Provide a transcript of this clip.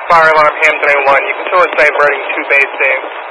Fire alarm, Hampton 1. You control is diverting to base save.